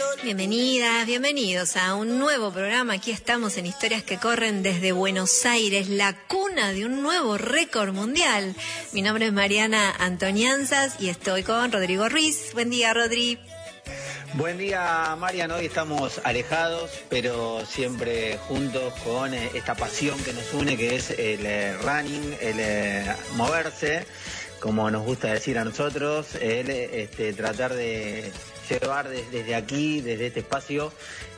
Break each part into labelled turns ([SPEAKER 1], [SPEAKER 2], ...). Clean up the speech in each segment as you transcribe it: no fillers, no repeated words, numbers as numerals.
[SPEAKER 1] Bienvenidas, bienvenidos a un nuevo programa. Aquí estamos en Historias que Corren desde Buenos Aires, la cuna de un nuevo récord mundial. Mi nombre es Mariana Antonianzas y estoy con Rodrigo Ruiz. Buen día, Rodri.
[SPEAKER 2] Buen día, Marian. Hoy estamos alejados, pero siempre juntos con esta pasión que nos une, que es el running, el moverse, como nos gusta decir a nosotros, el tratar de llevar desde aquí, desde este espacio,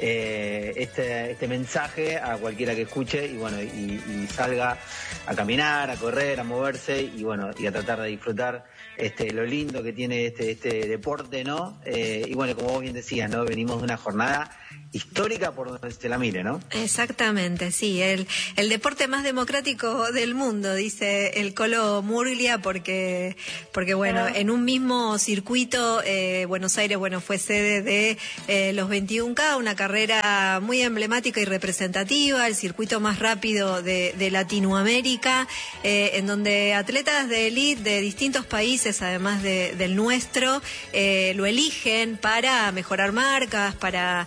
[SPEAKER 2] este mensaje a cualquiera que escuche y salga a caminar, a correr, a moverse y a tratar de disfrutar lo lindo que tiene este deporte, ¿no? Como vos bien decías, ¿no? Venimos de una jornada histórica por donde se la mire, ¿no?
[SPEAKER 1] Exactamente, sí, el deporte más democrático del mundo, dice el Colo Murglia, porque en un mismo circuito, Buenos Aires, fue sede de los 21K, una carrera muy emblemática y representativa, el circuito más rápido de Latinoamérica, en donde atletas de élite de distintos países, además del nuestro, lo eligen para mejorar marcas, para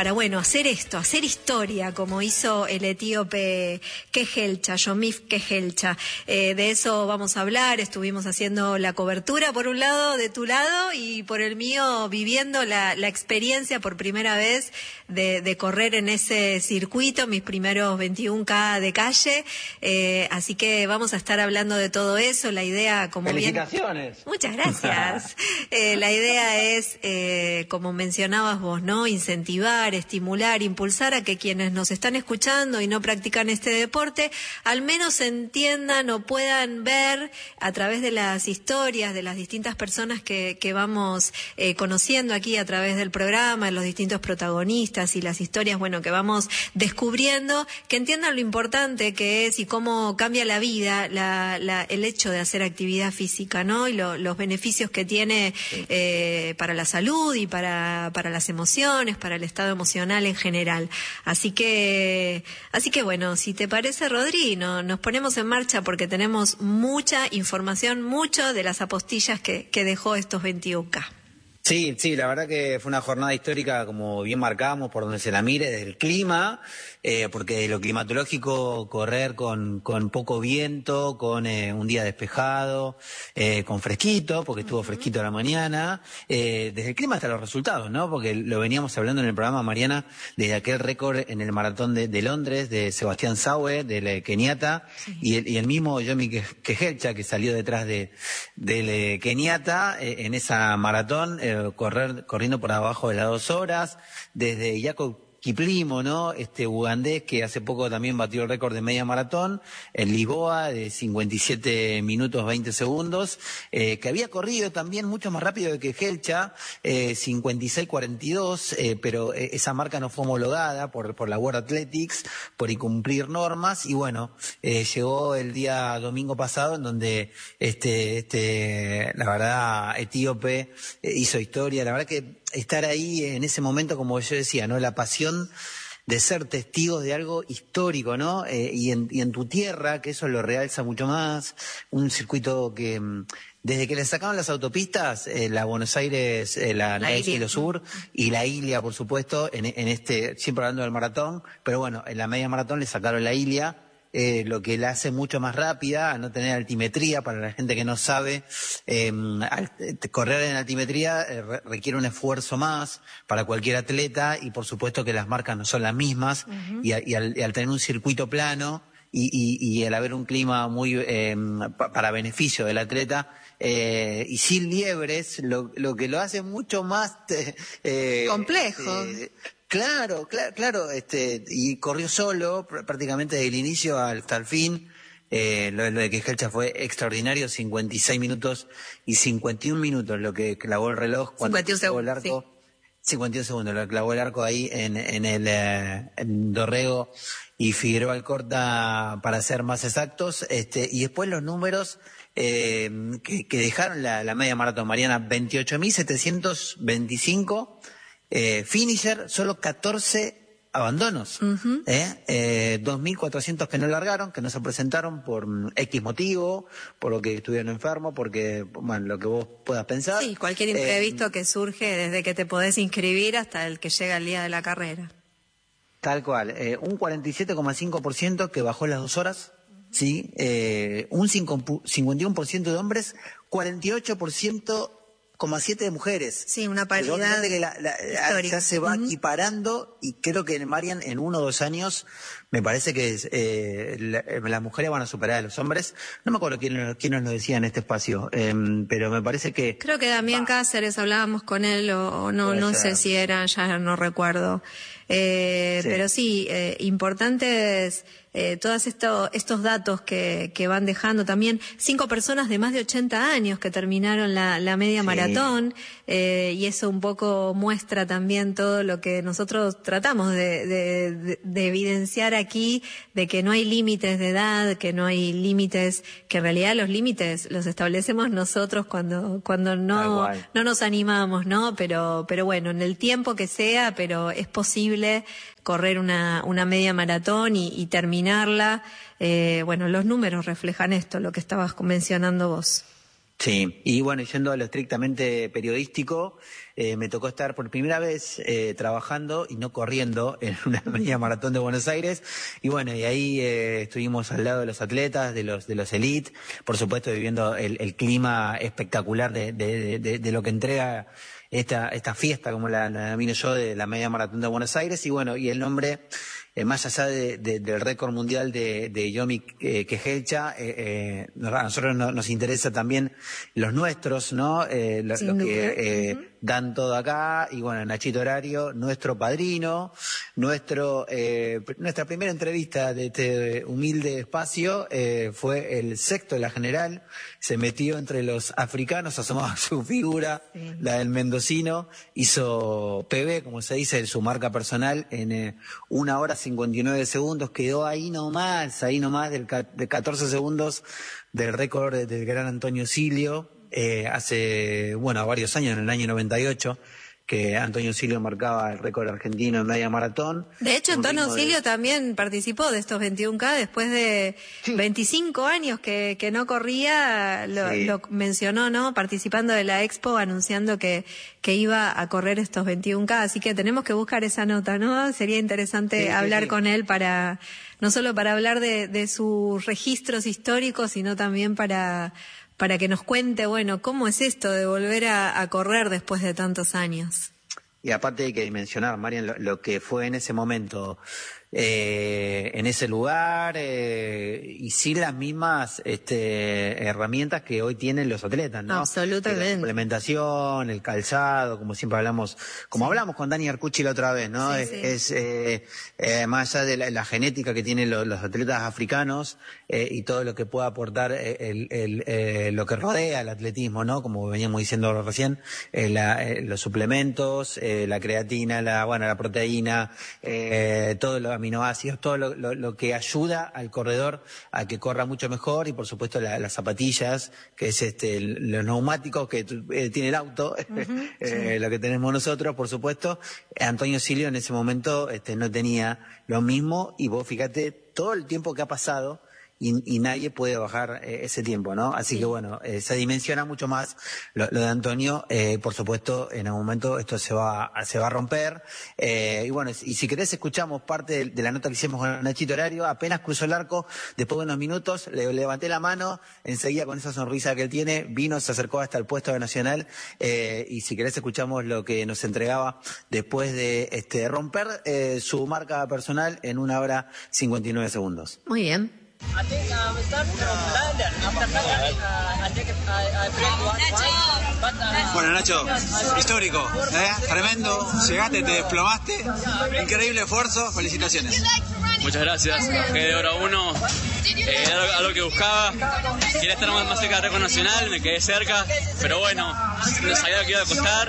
[SPEAKER 1] hacer historia, como hizo el etíope Kehelcha, Yomif Kehelcha. De eso vamos a hablar. Estuvimos haciendo la cobertura, por un lado, de tu lado, y por el mío, viviendo la experiencia por primera vez de correr en ese circuito, mis primeros 21K de calle. Así que vamos a estar hablando de todo eso. La idea, como
[SPEAKER 2] ¡felicitaciones!
[SPEAKER 1] Muchas gracias. La idea es, como mencionabas vos, ¿no? Incentivar, estimular, impulsar a que quienes nos están escuchando y no practican este deporte, al menos entiendan o puedan ver a través de las historias de las distintas personas que vamos conociendo aquí a través del programa, los distintos protagonistas y las historias, que vamos descubriendo, que entiendan lo importante que es y cómo cambia la vida el hecho de hacer actividad física, ¿no? Y los beneficios que tiene para la salud y para las emociones, para el estado emocional en general. Así que si te parece, Rodri, nos ponemos en marcha porque tenemos mucha información, mucho de las apostillas que dejó estos 21K.
[SPEAKER 2] Sí, la verdad que fue una jornada histórica, como bien marcamos, por donde se la mire, desde el clima, porque de lo climatológico, correr con poco viento, con un día despejado, con fresquito, porque estuvo fresquito a la mañana, desde el clima hasta los resultados, ¿no? Porque lo veníamos hablando en el programa, Mariana, desde aquel récord en el maratón de Londres, de Sebastián Saue, del keniata, sí. y el mismo Yomi Kehelcha, que salió detrás del keniata, en esa maratón, corriendo por abajo de las 2 horas, desde Jacob Kiplimo, ¿no? Ugandés, que hace poco también batió el récord de media maratón en Lisboa de 57 minutos 20 segundos, que había corrido también mucho más rápido que Kehelcha, 56:42, pero esa marca no fue homologada por la World Athletics, por incumplir normas, y llegó el día domingo pasado, en donde la verdad, etíope hizo historia. La verdad que estar ahí en ese momento, como yo decía, ¿no? La pasión de ser testigos de algo histórico, ¿no? Y en tu tierra, que eso lo realza mucho más, un circuito que desde que le sacaron las autopistas, la Buenos Aires, la Cielo Sur y la Ilia, por supuesto, siempre hablando del maratón, pero en la media maratón le sacaron la Ilia, lo que la hace mucho más rápida, a no tener altimetría. Para la gente que no sabe, correr en altimetría requiere un esfuerzo más para cualquier atleta, y por supuesto que las marcas no son las mismas, y al tener un circuito plano y al haber un clima muy para beneficio del atleta, y sin liebres, lo que lo hace mucho más
[SPEAKER 1] complejo.
[SPEAKER 2] Claro, y corrió solo prácticamente desde el inicio hasta el fin. Lo de Kehelcha fue extraordinario, 56 minutos y 51 minutos lo que clavó el reloj cuando
[SPEAKER 1] 51 segundos,
[SPEAKER 2] el arco, sí. 51 segundos, lo clavó el arco ahí en Dorrego y Figueroa Alcorta, para ser más exactos, y después los números que dejaron la media maratón, Mariana: 28.725, finisher, solo 14 abandonos, 2.400 que no largaron, que no se presentaron por X motivo, por lo que estuvieron enfermos, porque, bueno, lo que vos puedas pensar.
[SPEAKER 1] Sí, cualquier imprevisto que surge desde que te podés inscribir hasta el que llega el día de la carrera.
[SPEAKER 2] Tal cual, un 47,5% que bajó las 2 horas, ¿sí? Un 51% de hombres, 48,7% de mujeres.
[SPEAKER 1] Sí, una paridad
[SPEAKER 2] que ya se va equiparando, y creo que, Marian, en 1 o 2 años me parece que las mujeres van a superar a los hombres. No me acuerdo quién nos lo decía en este espacio, pero me parece que...
[SPEAKER 1] Creo que Damián Cáceres, hablábamos con él, o no sé si era, ya no recuerdo. Sí. Pero sí, importantes todos estos datos que van dejando también. 5 personas de más de 80 años que terminaron la media maratón, y eso un poco muestra también todo lo que nosotros tratamos de evidenciar aquí, de que no hay límites de edad, que no hay límites, que en realidad los límites los establecemos nosotros cuando no nos animamos, ¿no? Pero bueno, en el tiempo que sea, pero es posible correr una media maratón y terminarla. Bueno, los números reflejan esto, lo que estabas mencionando vos.
[SPEAKER 2] Sí, y bueno, yendo a lo estrictamente periodístico, me tocó estar por primera vez trabajando y no corriendo en una media maratón de Buenos Aires, y bueno, y ahí estuvimos al lado de los atletas, de los elite, por supuesto viviendo el clima espectacular de lo que entrega esta fiesta, como la denomino yo, de la media maratón de Buenos Aires. Y bueno, y el nombre, más allá del récord mundial de Yomi Kejelcha, a nosotros nos interesa también los nuestros, ¿no? Los que dan todo acá. Y bueno, Nachito Horario, nuestro padrino, nuestra primera entrevista de este humilde espacio, fue el 6º de la general. Se metió entre los africanos, asomaba su figura, la del mendocino, hizo PB, como se dice, su marca personal, en 1 hora 59 segundos, quedó ahí nomás de 14 segundos del récord del gran Antonio Silio, hace, varios años, en el año 98, que Antonio Silio marcaba el récord argentino en media maratón.
[SPEAKER 1] De hecho, Antonio Silio también participó de estos 21K después de 25 años que no corría, lo mencionó, ¿no? Participando de la Expo, anunciando que iba a correr estos 21K, así que tenemos que buscar esa nota, ¿no? Sería interesante hablar con él no solo para hablar de sus registros históricos, sino también para que nos cuente, cómo es esto de volver a correr después de tantos años.
[SPEAKER 2] Y aparte hay que mencionar, Marian, lo que fue en ese momento, en ese lugar, y sin las mismas herramientas que hoy tienen los atletas, ¿no?
[SPEAKER 1] Absolutamente.
[SPEAKER 2] La suplementación, el calzado, como siempre hablamos hablamos con Dani Arcucci la otra vez, ¿no? Es más allá de la genética que tienen los atletas africanos, y todo lo que pueda aportar lo que rodea el atletismo, ¿no? Como veníamos diciendo recién, los suplementos, la creatina, la proteína, todos los aminoácidos, todo lo que ayuda al corredor a que corra mucho mejor, y por supuesto las zapatillas, que es los neumáticos que tiene el auto, lo que tenemos nosotros, por supuesto. Antonio Silio en ese momento no tenía lo mismo, y vos fíjate todo el tiempo que ha pasado, y nadie puede bajar ese tiempo, ¿no? Así que se dimensiona mucho más lo de Antonio. Por supuesto, en algún momento esto se va a romper. Y si querés escuchamos parte de la nota que hicimos con Nachito Horario. Apenas cruzó el arco, después de unos minutos, le levanté la mano, enseguida con esa sonrisa que él tiene, vino, se acercó hasta el puesto de Nacional, y si querés escuchamos lo que nos entregaba después de romper su marca personal en 1 hora 59 segundos.
[SPEAKER 1] Muy bien.
[SPEAKER 3] I think we start from London. After that, I think I break one.
[SPEAKER 4] Bueno, Nacho, histórico, tremendo, llegaste, te desplomaste, increíble esfuerzo, felicitaciones.
[SPEAKER 5] Muchas gracias, quedé de hora 1, era algo que buscaba, quería estar más cerca del récord nacional, me quedé cerca, pero bueno, no sabía que iba a costar,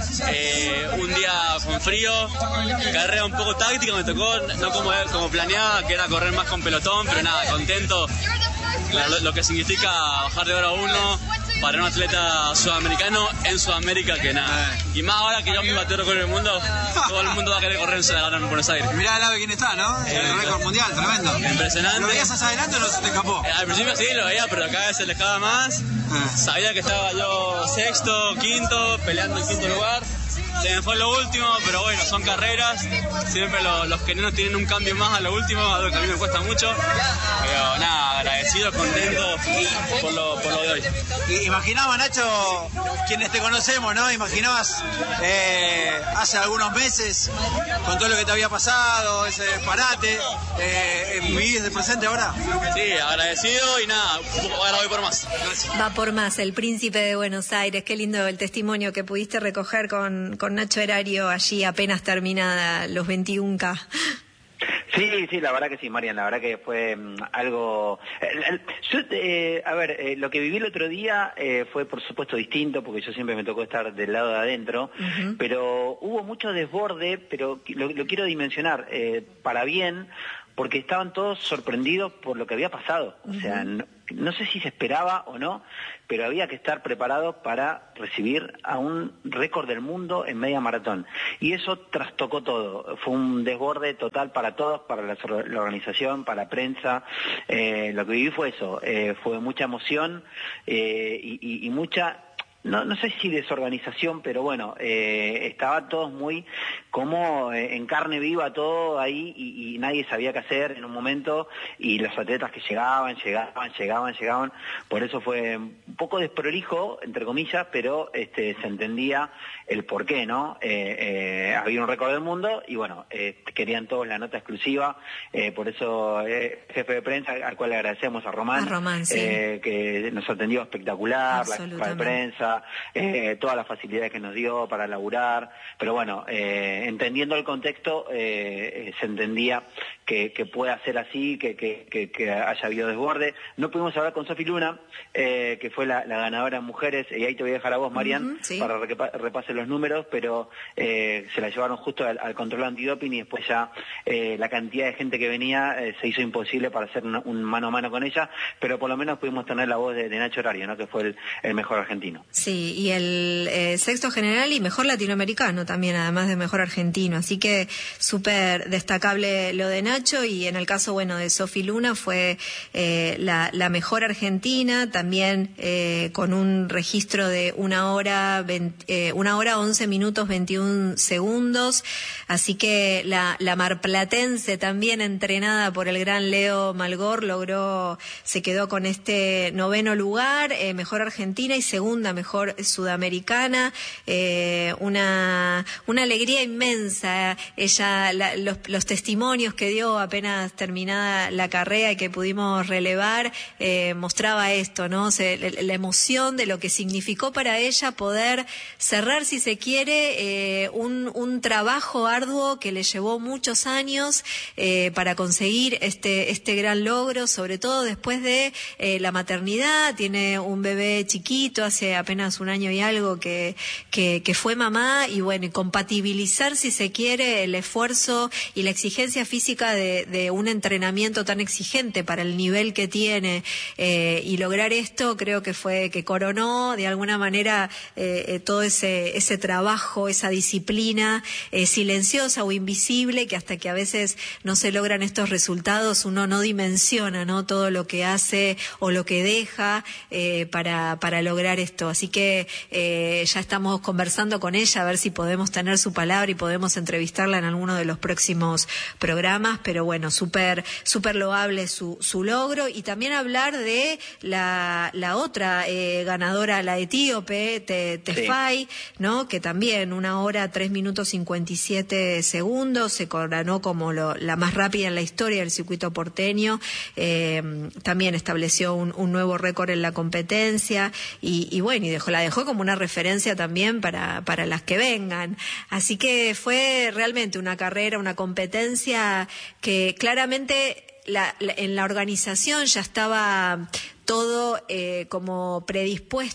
[SPEAKER 5] un día con frío, carrera un poco táctica, me tocó no como planeaba, que era correr más con pelotón, pero nada, contento, lo que significa bajar de hora 1, para un atleta sudamericano en Sudamérica que nada. Y más ahora que yo mismo bateo récord del mundo, todo el mundo va a querer correr en Buenos Aires.
[SPEAKER 4] Mirá al lado de quién está, ¿no? El récord mundial, tremendo.
[SPEAKER 5] Impresionante.
[SPEAKER 4] ¿Lo veías hacia adelante o no se te escapó?
[SPEAKER 5] Al principio sí lo veía, pero cada vez se le escapa más. Sabía que estaba yo sexto, quinto, peleando el quinto lugar. Se me fue lo último, pero bueno, son carreras. Siempre los kenianos tienen un cambio más a lo último, algo que a mí me cuesta mucho. Pero nada, agradecido, contento por lo de hoy.
[SPEAKER 4] Imaginaba, Nacho, quienes te conocemos, ¿no? Imaginabas hace algunos meses, con todo lo que te había pasado, ese parate, ¿vivís el presente ahora?
[SPEAKER 5] Sí, agradecido y nada, ahora voy por más. Gracias.
[SPEAKER 1] Va por más, el príncipe de Buenos Aires. Qué lindo el testimonio que pudiste recoger con Nacho Erario allí apenas terminada los 21K.
[SPEAKER 2] Sí, la verdad que sí, Marian, la verdad que fue algo... lo que viví el otro día fue por supuesto distinto, porque yo siempre me tocó estar del lado de adentro, pero hubo mucho desborde, pero lo quiero dimensionar para bien, porque estaban todos sorprendidos por lo que había pasado. O sea, no sé si se esperaba o no, pero había que estar preparado para recibir a un récord del mundo en media maratón. Y eso trastocó todo. Fue un desborde total para todos, para la organización, para la prensa. Lo que viví fue eso. Fue mucha emoción y mucha... No sé si desorganización, pero bueno, estaba todos muy como en carne viva todo ahí y nadie sabía qué hacer en un momento y los atletas que llegaban. Por eso fue un poco desprolijo, entre comillas, pero se entendía el porqué, ¿no? Había un récord del mundo y bueno, querían todos la nota exclusiva, por eso jefe de prensa, al cual le agradecemos a Román, sí. Que nos atendió espectacular, la jefa de prensa, todas las facilidades que nos dio para laburar, pero bueno, entendiendo el contexto, se entendía que pueda ser así, que haya habido desborde. No pudimos hablar con Sofi Luna, que fue la ganadora en mujeres, y ahí te voy a dejar a vos, Marian, sí, para que repase los números, pero se la llevaron justo al control antidoping y después ya la cantidad de gente que venía se hizo imposible para hacer un mano a mano con ella, pero por lo menos pudimos tener la voz de Nacho Erario, ¿no? Que fue el mejor argentino.
[SPEAKER 1] Sí, y el sexto general y mejor latinoamericano también, además de mejor argentino, así que súper destacable lo de Nacho. Y en el caso, bueno, de Sofi Luna fue la mejor argentina, también con un registro de 1 hora 11 minutos 21 segundos, así que la marplatense también entrenada por el gran Leo Malgor se quedó con este 9º lugar, mejor argentina y segunda mejor sudamericana, una alegría inmensa, ella, los testimonios que dio apenas terminada la carrera y que pudimos relevar, mostraba esto, ¿no? La emoción de lo que significó para ella poder cerrar, si se quiere, un trabajo arduo que le llevó muchos años para conseguir este gran logro, sobre todo después de la maternidad. Tiene un bebé chiquito, hace apenas 1 año y algo que fue mamá, y bueno, y compatibilizar, si se quiere, el esfuerzo y la exigencia física de un entrenamiento tan exigente para el nivel que tiene, y lograr esto, creo que fue que coronó de alguna manera todo ese trabajo, esa disciplina silenciosa o invisible, que hasta que a veces no se logran estos resultados uno no dimensiona, ¿no? Todo lo que hace o lo que deja para lograr esto. Así que ya estamos conversando con ella a ver si podemos tener su palabra y podemos entrevistarla en alguno de los próximos programas, pero bueno, súper loable su logro. Y también hablar de la otra ganadora, la etíope, Tefay, ¿no? Que también 1 hora 3 minutos 57 segundos, se coronó como la más rápida en la historia del circuito porteño, también estableció un nuevo récord en la competencia y bueno, y la dejó como una referencia también para las que vengan. Así que fue realmente una carrera, una competencia que claramente en la organización ya estaba todo como predispuesto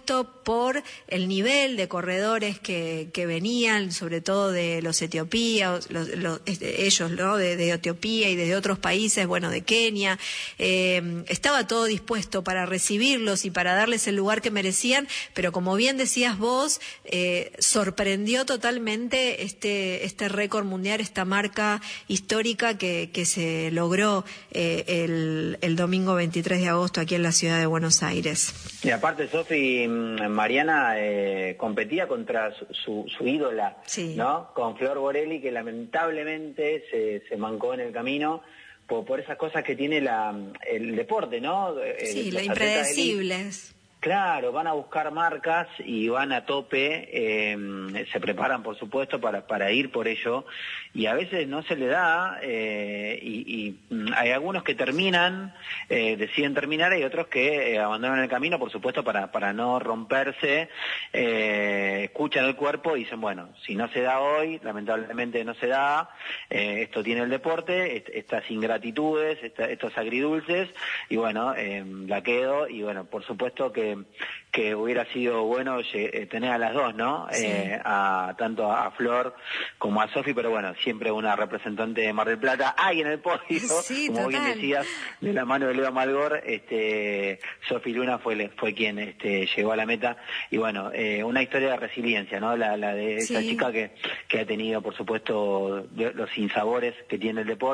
[SPEAKER 1] por el nivel de corredores que venían, sobre todo de los etiopías, ellos, ¿no? De Etiopía y de otros países, bueno, de Kenia. Estaba todo dispuesto para recibirlos y para darles el lugar que merecían, pero como bien decías vos, sorprendió totalmente este récord mundial, esta marca histórica que se logró el domingo 23 de agosto aquí en la ciudad de Buenos Aires.
[SPEAKER 6] Y aparte, Sofi, Mariana competía contra su ídola,
[SPEAKER 1] sí,
[SPEAKER 6] ¿no? Con Flor Borelli, que lamentablemente se mancó en el camino por esas cosas que tiene el deporte, ¿no?
[SPEAKER 1] Sí, las impredecibles.
[SPEAKER 6] Claro, van a buscar marcas y van a tope, se preparan por supuesto para ir por ello, y a veces no se le da, y hay algunos que deciden terminar, y otros que abandonan el camino, por supuesto para no romperse, escuchan el cuerpo y dicen, bueno, si no se da hoy, lamentablemente no se da, esto tiene el deporte, estas ingratitudes, estos agridulces, y bueno, la quedo, y bueno, por supuesto que hubiera sido bueno tener a las dos, ¿no?
[SPEAKER 1] Sí.
[SPEAKER 6] Tanto a Flor como a Sofi, pero bueno, siempre una representante de Mar del Plata hay en el podio,
[SPEAKER 1] sí,
[SPEAKER 6] como
[SPEAKER 1] total.
[SPEAKER 6] bien decías, de la mano de Leo Malgor, Sofi Luna fue quien llegó a la meta, y bueno, una historia de resiliencia, ¿no? La de esa
[SPEAKER 1] sí,
[SPEAKER 6] chica que ha tenido, por supuesto, los sinsabores que tiene el deporte.